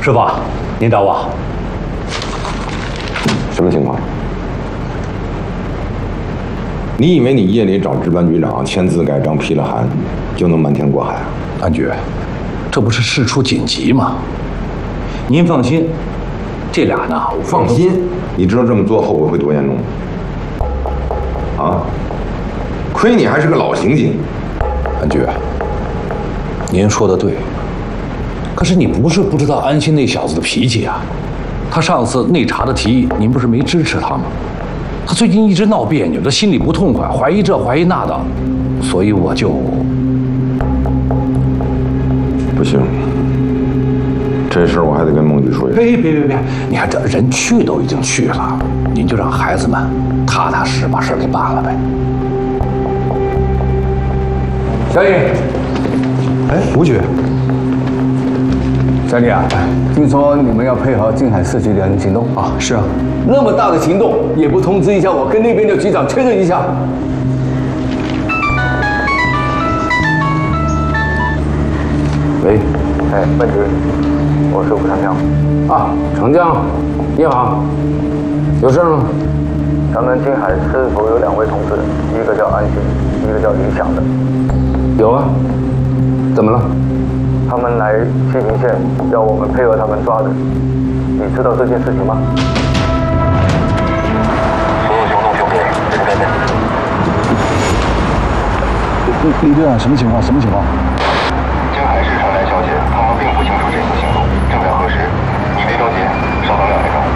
师傅，您找我？ 什么情况？你以为你夜里找值班局长签字盖章批了函，就能瞒天过海啊？ 安局，这不是事出紧急吗？您放心，这俩呢，我放心。你知道这么做后果会多严重吗？啊？亏你还是个老刑警。 安局，您说的对。可是你不是不知道安心那小子的脾气啊。他上次内查的提议，您不是没支持他吗？他最近一直闹别扭，他心里不痛快，怀疑这怀疑那的，所以我就不行，这事儿我还得跟孟局说一声。 别！你看这人去都已经去了，您就让孩子们踏踏实把事给办了呗。小李， 吴局，小李啊，听说你们要配合静海市局的行动啊？是啊，那么大的行动也不通知一下我跟那边的局长确认一下？喂， 问局，我是吴长江。 啊，长江，你好，有事吗？ 咱们静海是否有2位同志，一个叫安心，一个叫李想的？ 有啊，怎么了？ 他们来西平县，要我们配合他们抓人。你知道这件事情吗？所有行动兄弟，人在内。 李队长，什么情况？静海市传来消息，他们并不清楚这次行动，正在核实。你别着急，稍等2分钟。